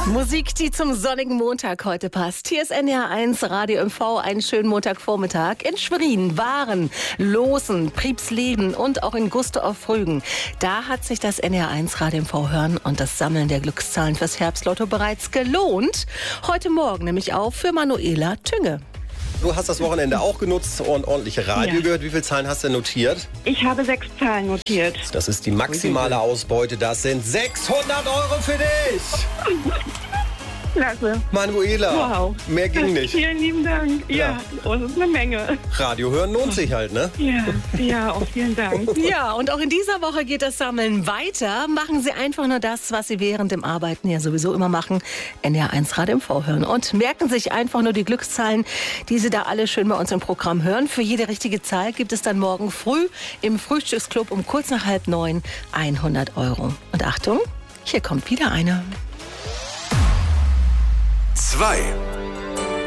Musik, die zum sonnigen Montag heute passt. Hier ist NDR 1 Radio MV, einen schönen Montagvormittag in Schwerin, Waren, Loosen, Priebsleben und auch in Gusto auf Rügen. Da hat sich das NDR 1 Radio MV Hören und das Sammeln der Glückszahlen fürs Herbstlotto bereits gelohnt. Heute Morgen nämlich auch für Manuela Tünge. Du hast das Wochenende auch genutzt und ordentliche Radio gehört. Wie viele Zahlen hast du notiert? Ich habe 6 Zahlen notiert. Das ist die maximale Ausbeute. Das sind 600 Euro für dich. Klasse. Manuela, Wow. Mehr ging nicht. Vielen lieben Dank. Ja, das ist eine Menge. Radio hören lohnt sich halt, ne? Ja, auch vielen Dank. Ja, und auch in dieser Woche geht das Sammeln weiter. Machen Sie einfach nur das, was Sie während dem Arbeiten ja sowieso immer machen. NDR 1 Radio MV hören. Und merken sich einfach nur die Glückszahlen, die Sie da alle schön bei uns im Programm hören. Für jede richtige Zahl gibt es dann morgen früh im Frühstücksclub um kurz nach 8:30 100 Euro. Und Achtung, hier kommt wieder eine. 2.